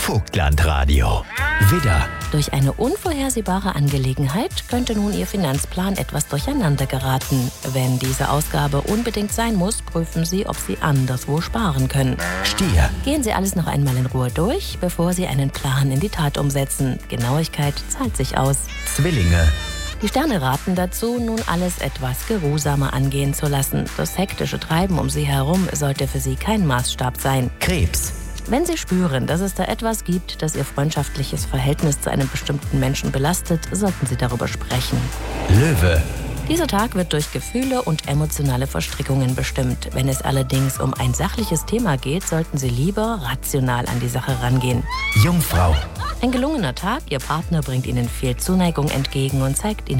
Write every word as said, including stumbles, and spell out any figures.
Vogtlandradio. Widder. Durch eine unvorhersehbare Angelegenheit könnte nun Ihr Finanzplan etwas durcheinander geraten. Wenn diese Ausgabe unbedingt sein muss, prüfen Sie, ob Sie anderswo sparen können. Stier. Gehen Sie alles noch einmal in Ruhe durch, bevor Sie einen Plan in die Tat umsetzen. Genauigkeit zahlt sich aus. Zwillinge. Die Sterne raten dazu, nun alles etwas geruhsamer angehen zu lassen. Das hektische Treiben um Sie herum sollte für Sie kein Maßstab sein. Krebs. Wenn Sie spüren, dass es da etwas gibt, das Ihr freundschaftliches Verhältnis zu einem bestimmten Menschen belastet, sollten Sie darüber sprechen. Löwe. Dieser Tag wird durch Gefühle und emotionale Verstrickungen bestimmt. Wenn es allerdings um ein sachliches Thema geht, sollten Sie lieber rational an die Sache rangehen. Jungfrau. Ein gelungener Tag, Ihr Partner bringt Ihnen viel Zuneigung entgegen und zeigt Ihnen